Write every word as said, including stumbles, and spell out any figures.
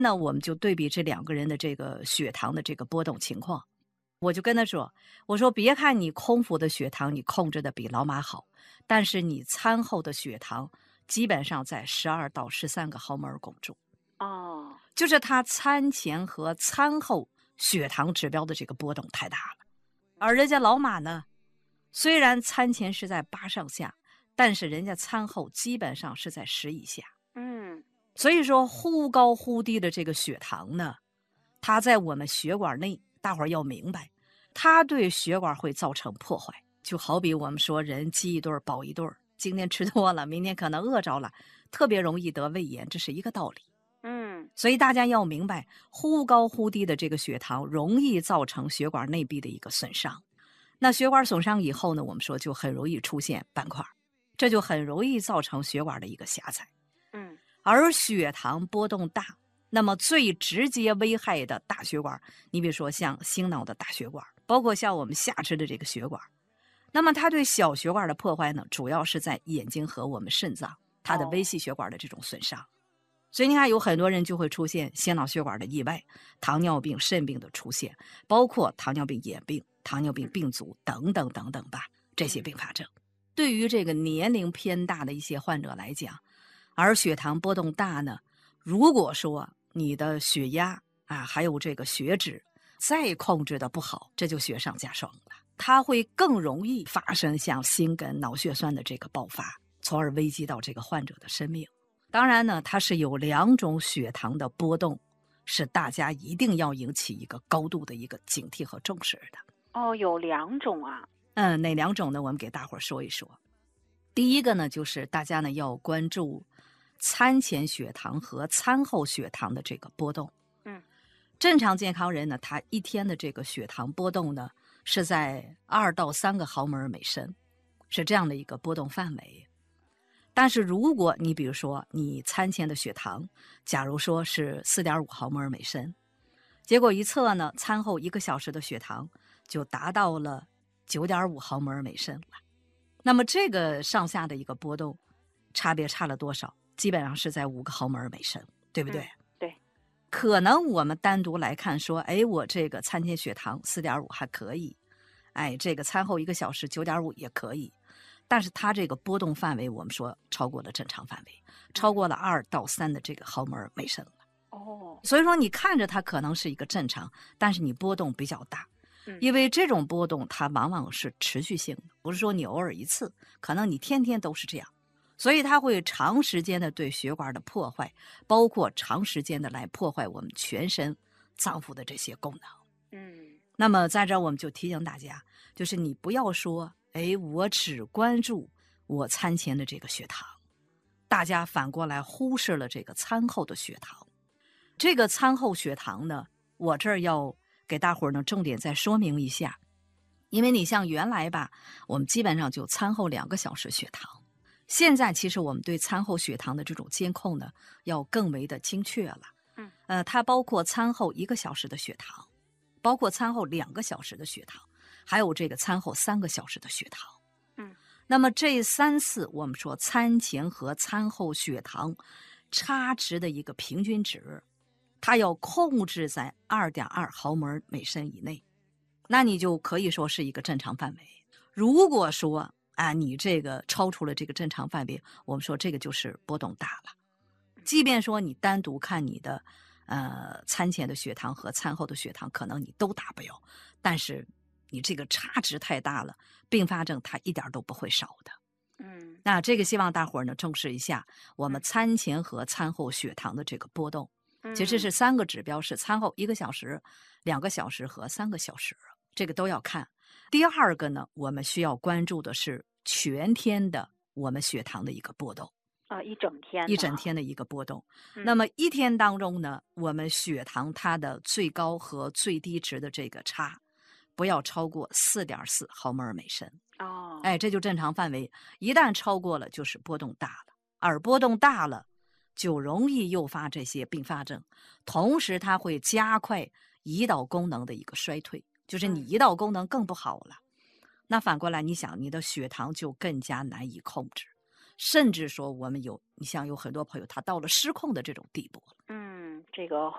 那我们就对比这两个人的这个血糖的这个波动情况。我就跟他说，我说别看你空腹的血糖你控制的比老马好，但是你餐后的血糖基本上在十二到十三个毫摩尔汞柱。 哦， 就是他餐前和餐后血糖指标的这个波动太大了。而人家老马呢，虽然餐前是在八上下，但是人家餐后基本上是在十以下。 嗯， 所以说忽高忽低的这个血糖呢，它在我们血管内，大伙儿要明白，它对血管会造成破坏。就好比我们说人饥一顿饱一顿，今天吃多了，明天可能饿着了，特别容易得胃炎，这是一个道理。 嗯， 所以大家要明白，忽高忽低的这个血糖容易造成血管内壁的一个损伤。那血管损伤以后呢，我们说就很容易出现斑块，这就很容易造成血管的一个狭窄。 嗯， 而血糖波动大，那么最直接危害的大血管，你比如说像心脑的大血管，包括像我们下肢的这个血管，那么它对小血管的破坏呢，主要是在眼睛和我们肾脏，它的微细血管的这种损伤。所以你看，有很多人就会出现心脑血管的意外、糖尿病、肾病的出现，包括糖尿病眼病、糖尿病病足等等等等吧，这些并发症。对于这个年龄偏大的一些患者来讲，而血糖波动大呢，如果说你的血压啊，还有这个血脂再控制的不好，这就雪上加霜了。它会更容易发生像心梗、脑血栓的这个爆发，从而危及到这个患者的生命。当然呢，它是有两种血糖的波动，是大家一定要引起一个高度的一个警惕和重视的。 哦，有两种啊。 嗯，哪两种呢？我们给大伙儿说一说。第一个呢，就是大家呢要关注餐前血糖和餐后血糖的这个波动。 嗯， 正常健康人呢，他一天的这个血糖波动呢是在二到三个毫摩尔每升，是这样的一个波动范围。但是如果你比如说你餐前的血糖，假如说是四点五毫摩尔每升，结果一测呢，餐后一个小时的血糖就达到了九点五毫摩尔每升了。那么这个上下的一个波动，差别差了多少？基本上是在五个毫摩尔每升，对不对？ 嗯，对。 可能我们单独来看说，哎，我这个餐前血糖四点五还可以，哎，这个餐后一个小时九点五也可以。但是它这个波动范围，我们说超过了正常范围，超过了二到三的这个毫摩尔每升了。 哦， 所以说你看着它可能是一个正常，但是你波动比较大，因为这种波动它往往是持续性的，不是说你偶尔一次，可能你天天都是这样，所以它会长时间的对血管的破坏，包括长时间的来破坏我们全身脏腑的这些功能。 嗯， 那么在这儿我们就提醒大家，就是你不要说，哎，我只关注我餐前的这个血糖，大家反过来忽视了这个餐后的血糖。这个餐后血糖呢，我这儿要给大伙儿呢重点再说明一下，因为你像原来吧，我们基本上就餐后两个小时血糖，现在其实我们对餐后血糖的这种监控呢，要更为的精确了。 嗯， 呃，它包括餐后一个小时的血糖，包括餐后两个小时的血糖，还有这个餐后三个小时的血糖。 嗯， 那么这三次我们说餐前和餐后血糖差值的一个平均值，它要控制在二点二毫摩尔每升以内，那你就可以说是一个正常范围。如果说啊，你这个超出了这个正常范围，我们说这个就是波动大了。即便说你单独看你的呃餐前的血糖和餐后的血糖，可能你都达标，但是你这个差值太大了，并发症它一点都不会少的。 嗯， 那这个希望大伙儿呢重视一下我们餐前和餐后血糖的这个波动。其实是三个指标，是餐后一个小时、两个小时和三个小时，这个都要看。第二个呢，我们需要关注的是全天的我们血糖的一个波动。 啊，一整天的， 一整天的一个波动。 嗯那么一天当中呢，我们血糖它的最高和最低值的这个差，不要超过四点四毫摩尔每升。 哦， 哎，这就正常范围。一旦超过了，就是波动大了，而波动大了，就容易诱发这些并发症，同时它会加快胰岛功能的一个衰退，就是你胰岛功能更不好了。那反过来，你想你的血糖就更加难以控制。甚至说我们有，你像有很多朋友他到了失控的这种地步了。 嗯，这个